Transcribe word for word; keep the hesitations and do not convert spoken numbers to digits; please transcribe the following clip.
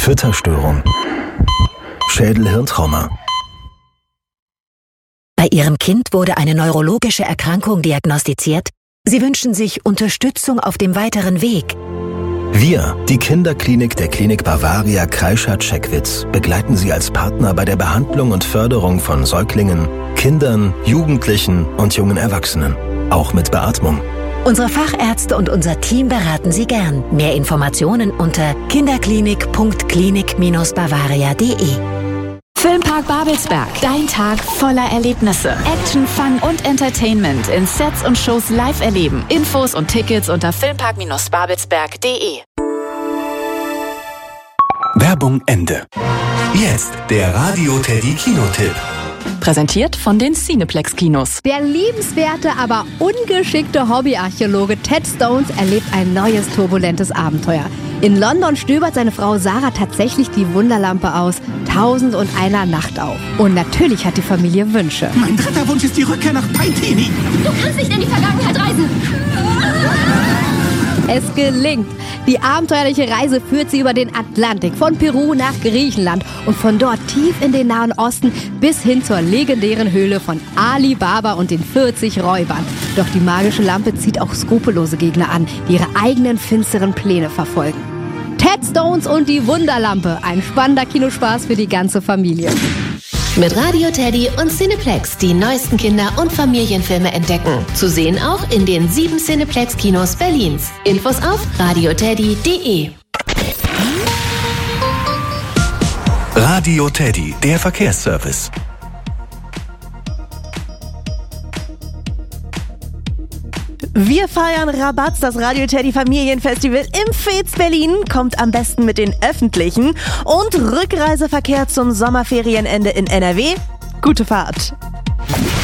Fütterstörung, Schädel-Hirntrauma. Bei Ihrem Kind wurde eine neurologische Erkrankung diagnostiziert. Sie wünschen sich Unterstützung auf dem weiteren Weg. Wir, die Kinderklinik der Klinik Bavaria Kreischath-Checkwitz, begleiten Sie als Partner bei der Behandlung und Förderung von Säuglingen, Kindern, Jugendlichen und jungen Erwachsenen, auch mit Beatmung. Unsere Fachärzte und unser Team beraten Sie gern. Mehr Informationen unter kinderklinik punkt klinik Bindestrich bavaria punkt de. Filmpark Babelsberg. Dein Tag voller Erlebnisse. Action, Fun und Entertainment in Sets und Shows live erleben. Infos und Tickets unter filmpark Bindestrich babelsberg punkt de. Werbung Ende. Jetzt der Radio Teddy Kinotipp. Präsentiert von den Cineplex Kinos. Der liebenswerte, aber ungeschickte Hobbyarchäologe Ted Stones erlebt ein neues turbulentes Abenteuer. In London stöbert seine Frau Sarah tatsächlich die Wunderlampe aus Tausend und einer Nacht auf. Und natürlich hat die Familie Wünsche. Mein dritter Wunsch ist die Rückkehr nach Paitini. Du kannst nicht in die Vergangenheit reisen. Es gelingt. Die abenteuerliche Reise führt sie über den Atlantik, von Peru nach Griechenland und von dort tief in den Nahen Osten bis hin zur legendären Höhle von Ali Baba und den vierzig Räubern. Doch die magische Lampe zieht auch skrupellose Gegner an, die ihre eigenen finsteren Pläne verfolgen. Ted Stones und die Wunderlampe, ein spannender Kinospaß für die ganze Familie. Mit Radio Teddy und Cineplex die neuesten Kinder- und Familienfilme entdecken. Zu sehen auch in den sieben Cineplex-Kinos Berlins. Infos auf radioteddy punkt de. Radio Teddy, der Verkehrsservice. Wir feiern Rabatz, das Radio Teddy Familienfestival im Fez Berlin. Kommt am besten mit den Öffentlichen. Und Rückreiseverkehr zum Sommerferienende in N R W. Gute Fahrt.